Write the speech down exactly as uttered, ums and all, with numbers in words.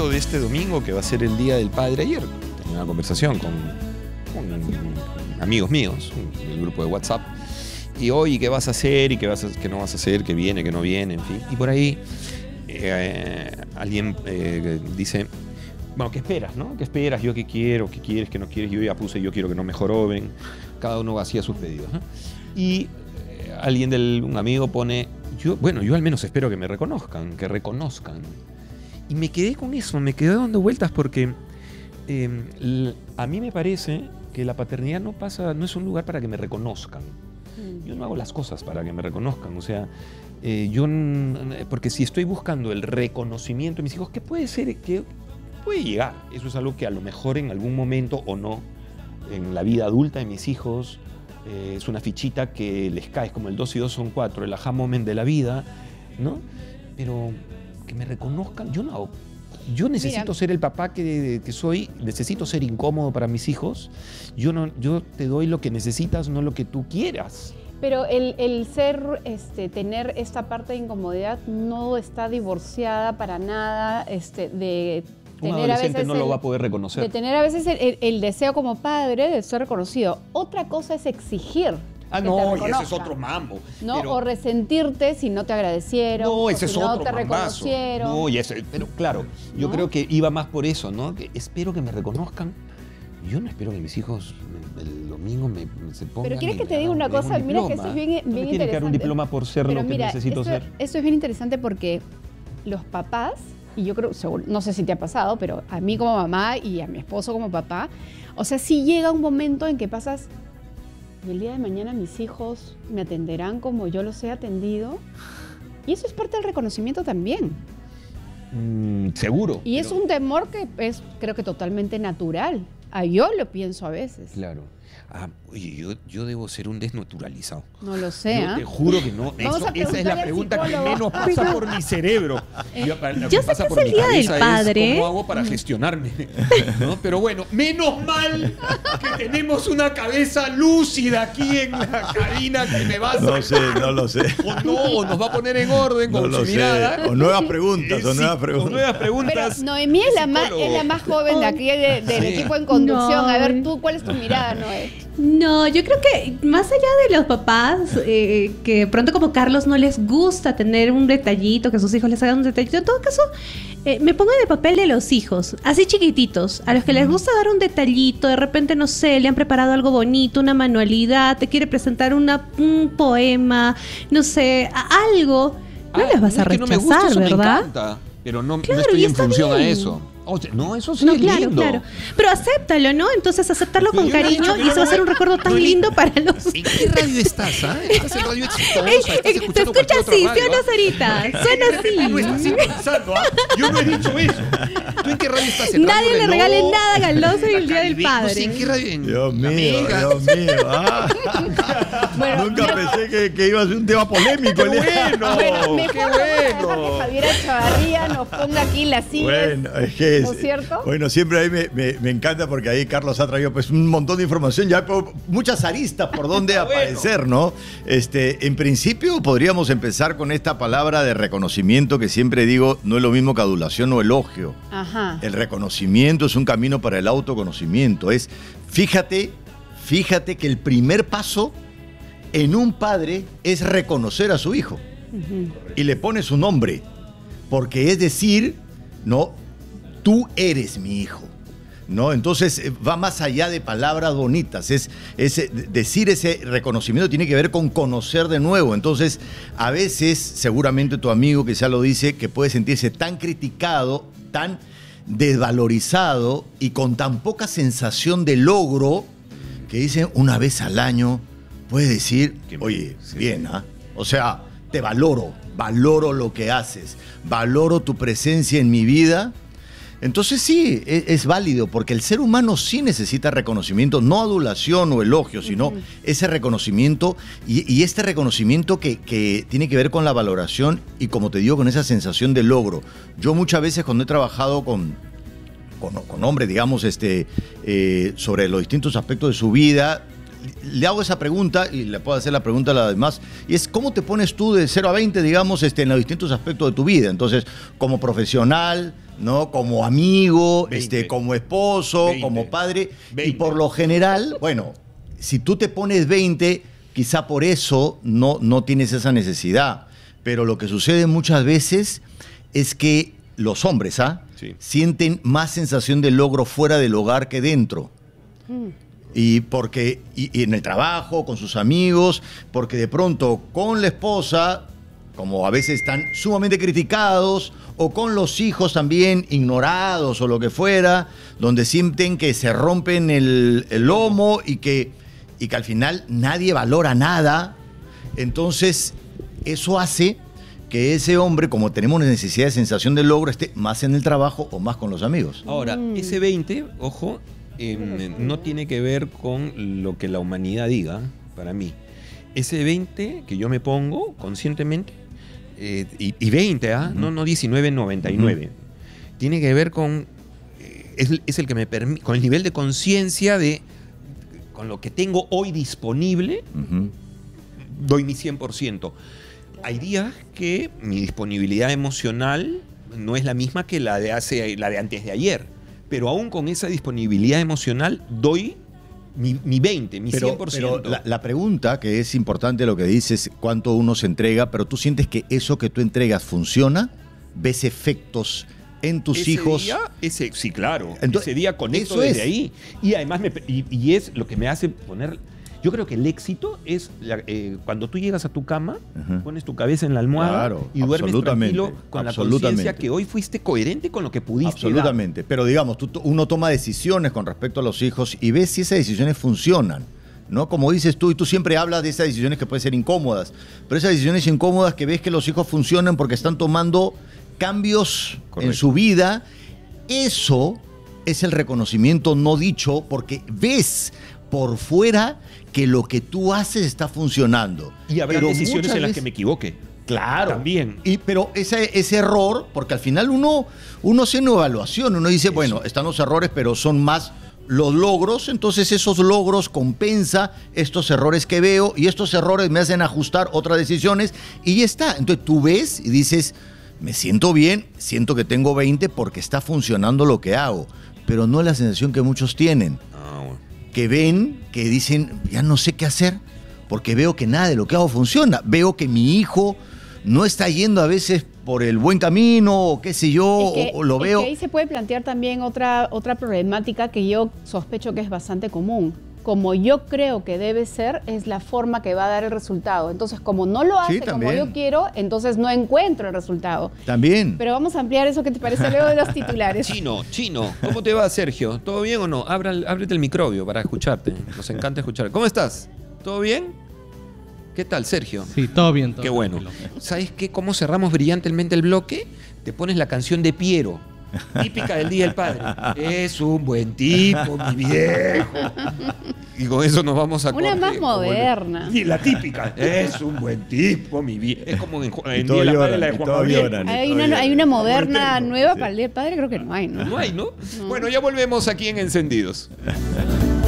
de este domingo, que va a ser el Día del Padre, ayer tenía una conversación con, con amigos míos, el grupo de WhatsApp, y hoy, ¿qué vas a hacer? ¿Y qué, vas a, qué no vas a hacer? ¿Qué viene? ¿Qué no viene? En fin. Y por ahí eh, alguien eh, dice, bueno, ¿qué esperas, no? ¿Qué esperas? ¿Yo qué quiero? ¿Qué quieres? ¿Qué no quieres? Yo ya puse, yo quiero que no me joroben. Cada uno hacía sus pedidos, ¿no? Y eh, alguien, del, un amigo pone, yo, bueno, yo al menos espero que me reconozcan, que reconozcan. Y me quedé con eso, me quedé dando vueltas porque eh, a mí me parece que la paternidad no pasa, no es un lugar para que me reconozcan. Yo no hago las cosas para que me reconozcan, o sea, eh, yo, porque si estoy buscando el reconocimiento de mis hijos, ¿qué puede ser? ¿Qué puede llegar? Eso es algo que a lo mejor en algún momento o no, en la vida adulta de mis hijos, eh, es una fichita que les cae, como el dos y dos son cuatro, el aha moment de la vida, ¿no? Pero que me reconozcan, yo no hago. Yo necesito Mira. ser el papá que, que soy, necesito ser incómodo para mis hijos. Yo, no, yo te doy lo que necesitas, no lo que tú quieras. Pero el, el ser, este, tener esta parte de incomodidad no está divorciada para nada este, de Un tener adolescente a veces no lo el, va a poder reconocer. De tener a veces el, el, el deseo como padre de ser reconocido. Otra cosa es exigir. Ah, no, y ese es otro mambo. ¿No? Pero, o resentirte si no te agradecieron, no, ese o si es no otro te mambazo. reconocieron. No, y ese, pero claro, yo ¿No? creo que iba más por eso, ¿no? Que espero que me reconozcan. Yo no espero que mis hijos el domingo me, me se pongan. Pero quieres que te me diga una me den cosa, un mira que diploma. eso es bien, bien no me interesante. tienen que dar un diploma por ser Pero lo que mira, necesito esto, ser. Esto es bien interesante porque los papás, y yo creo, seguro, no sé si te ha pasado, pero a mí como mamá y a mi esposo como papá, o sea, sí llega un momento en que pasas, y el día de mañana mis hijos me atenderán como yo los he atendido, y eso es parte del reconocimiento también. Mm, seguro. Y es un temor que es, creo que totalmente natural. Ah, yo lo pienso a veces. Claro. Ah, oye, yo, yo debo ser un desnaturalizado. No lo sé, Yo ¿ah? te juro que no. Vamos Eso, a esa es preguntarle la al pregunta que psicólogo. menos pasa por mi cerebro. Yo, lo que Yo sé pasa que por es el mi Día del cabeza Padre. es cómo hago para gestionarme, ¿no? Pero bueno, menos mal que tenemos una cabeza lúcida aquí en la cabina que me va a No sé, no lo sé. O no, o nos va a poner en orden No con lo su sé. mirada. O nuevas preguntas, o Sí, nuevas o preguntas. nuevas Pero preguntas. Noemí es la, más, Psicólogo. es la más joven de aquí de- del Sí. equipo en conducción. No. A ver, tú, ¿cuál es tu mirada, Noé? No, yo creo que más allá de los papás, eh, que de pronto como Carlos no les gusta tener un detallito, que sus hijos les hagan un detallito, en todo caso, eh, me pongo en el papel de los hijos, así chiquititos, a los que les gusta dar un detallito, de repente, no sé, le han preparado algo bonito, una manualidad, te quiere presentar una, un poema, no sé, a- algo, no Ah, les vas a es que no me rechazar, gusta, eso me ¿verdad? encanta, pero no, Claro, no estoy y en está función bien. a eso. Oye, no, eso sí No, es claro, lindo. claro. Pero acéptalo, ¿no? Entonces aceptarlo Pero con yo no he dicho cariño que y yo se va a no hacer un voy- recuerdo tan no he- lindo para los... ¿En qué radio estás, ah? Estás en radio exitosa, Ey, estás eh, te escuchando escucha cualquier otra así, ¿sí radio, o no, ¿ah? Sarita? Suena Tú no estás así. sintonizando, ¿ah? Yo no he dicho eso. ¿Tú en qué radio estás? ¿En Nadie Radio le Reloj? regale nada a Galoso en el La Día del Caribe, No sé, ¿en Padre. qué radio? En Dios La mío, Mega. Dios mío. Ah. Bueno, Nunca me- pensé que, que iba a ser un tema polémico. ¡Qué Lea. bueno! Bueno, mejor ¡Qué vamos a dejar que bueno! Javiera Chavarría nos ponga aquí las sillas. Bueno, es que es, ¿No es cierto? Bueno, siempre ahí me, me- me encanta porque ahí Carlos ha traído pues un montón de información, ya por- muchas aristas por donde Está bueno. aparecer, ¿no? Este, en principio podríamos empezar con esta palabra de reconocimiento que siempre digo, no es lo mismo que adulación o elogio. Ajá. El reconocimiento es un camino para el autoconocimiento. Es, fíjate, fíjate que el primer paso en un padre es reconocer a su hijo y le pone su nombre, porque es decir, no, tú eres mi hijo, ¿no? Entonces eh, va más allá de palabras bonitas, es, es eh, decir ese reconocimiento tiene que ver con conocer de nuevo. Entonces, a veces, seguramente tu amigo que ya lo dice, que puede sentirse tan criticado, tan desvalorizado y con tan poca sensación de logro, que dicen una vez al año, puede decir, oye, bien, ¿ah? O sea, te valoro, valoro lo que haces, valoro tu presencia en mi vida. Entonces sí, es, es válido, porque el ser humano sí necesita reconocimiento, no adulación o elogio, sino uh-huh. ese reconocimiento y, y este reconocimiento que, que tiene que ver con la valoración y, como te digo, con esa sensación de logro. Yo muchas veces cuando he trabajado con, con, con hombres, digamos, este, eh, sobre los distintos aspectos de su vida, le hago esa pregunta y le puedo hacer la pregunta a la demás, y es ¿cómo te pones tú de cero a veinte, digamos, este, en los distintos aspectos de tu vida? Entonces, como profesional, ¿no? Como amigo, veinte. este, como esposo, veinte. como padre. veinte. Y por lo general, bueno, si tú te pones veinte, quizá por eso no, no tienes esa necesidad. Pero lo que sucede muchas veces es que los hombres, ¿ah? Sí. sienten más sensación de logro fuera del hogar que dentro. Mm. Y porque y, y en el trabajo, con sus amigos, porque de pronto con la esposa, como a veces están sumamente criticados, o con los hijos también ignorados o lo que fuera, donde sienten que se rompen el, el lomo y que, y que al final nadie valora nada. Entonces, eso hace que ese hombre, como tenemos necesidad de sensación de logro, esté más en el trabajo o más con los amigos. Ahora, Mm. ese veinte, ojo, eh, no tiene que ver con lo que la humanidad diga, para mí. Ese veinte que yo me pongo conscientemente, eh, y, y veinte, ¿ah? Ujú. no, no diecinueve noventa y nueve, tiene que ver con, eh, es, es el que me permite, con el nivel de conciencia de, con lo que tengo hoy disponible, Ujú. doy mi cien por ciento. Hay días que mi disponibilidad emocional no es la misma que la de hace, la de antes de ayer, pero aún con esa disponibilidad emocional doy mi, mi veinte, mi Pero, cien por ciento. pero la, la pregunta, que es importante lo que dices, cuánto uno se entrega, pero tú sientes que eso que tú entregas funciona, ves efectos en tus Ese hijos. día, ese, sí, claro. Entonces, ese día conecto eso desde es. ahí. Y además, me, y, y es lo que me hace poner... Yo creo que el éxito es la- eh, cuando tú llegas a tu cama, Ujú. pones tu cabeza en la almohada Claro, y duermes absolutamente, tranquilo con la absolutamente. conciencia que hoy fuiste coherente con lo que pudiste Absolutamente. Pero digamos, tú, tú- uno toma decisiones con respecto a los hijos y ves si esas decisiones funcionan. ¿No? Como dices tú, y tú siempre hablas de esas decisiones que pueden ser incómodas, pero esas decisiones incómodas que ves que los hijos funcionan porque están tomando cambios Correcto. en su vida, eso es el reconocimiento no dicho porque ves por fuera que lo que tú haces está funcionando. dar. Y habrá Pero decisiones muchas en las veces- que me equivoque. Claro. También. Y, pero ese, ese error, porque al final uno, uno hace una evaluación, uno dice, bueno, están los errores, pero son más los logros, entonces esos logros compensa estos errores que veo y estos errores me hacen ajustar otras decisiones y ya está. Entonces tú ves y dices, me siento bien, siento que tengo veinte porque está funcionando lo que hago, pero no es la sensación que muchos tienen, Ah, bueno. que ven, que dicen, ya no sé qué hacer, porque veo que nada de lo que hago funciona. Veo que mi hijo no está yendo a veces por el buen camino, o qué sé yo, Es que- o, o lo es veo. que ahí se puede plantear también otra, otra problemática que yo sospecho que es bastante común. Como yo creo que debe ser, es la forma que va a dar el resultado. Entonces, como no lo hace Sí, como también. yo quiero, entonces no encuentro el resultado. También. Pero vamos a ampliar eso que te parece luego de los titulares. Chino, Chino, ¿cómo te va, Sergio? ¿Todo bien o no? Abra, el- ábrete el microbio para escucharte. Nos encanta escuchar. ¿Cómo estás? ¿Todo bien? ¿Qué tal, Sergio? Sí, todo bien. Todo Qué bueno. tranquilo. ¿Sabes qué? ¿Cómo cerramos brillantemente el bloque? Te pones la canción de Piero, típica del Día del Padre. Es un buen tipo, mi viejo. Y con eso nos vamos a Una corte. más moderna. Sí, la típica. Es un buen tipo, mi viejo. Es como en, en todos Día de la Madre, lloran, la de y Juan todos Gabriel. lloran. Hay Todavía, una, hay una amor moderna eterno, nueva sí. para el Día del Padre, creo que no hay, ¿no? No hay, ¿no? Bueno, ya volvemos aquí en Encendidos.